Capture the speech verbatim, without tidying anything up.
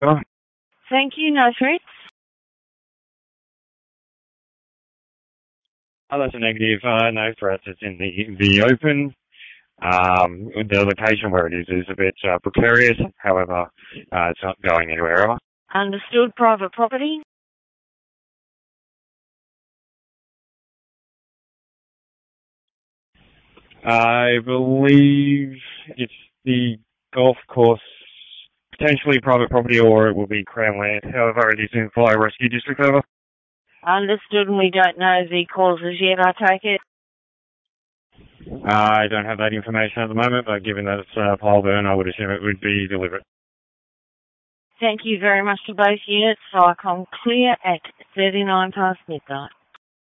Oh, Thank you, no threats. oh, that's a negative. Uh, no threats. It's in the, the open. Um, the location where it is is a bit uh, precarious. However, uh, it's not going anywhere else. Understood, private property. I believe it's the golf course, potentially private property, or it will be Crown land. However, it is in Fire Rescue District, over. Understood, and we don't know the causes yet, I take it. I don't have that information at the moment, but given that it's uh, pile burn, I would assume it would be deliberate. Thank you very much to both units. Viacom clear at thirty-nine past midnight.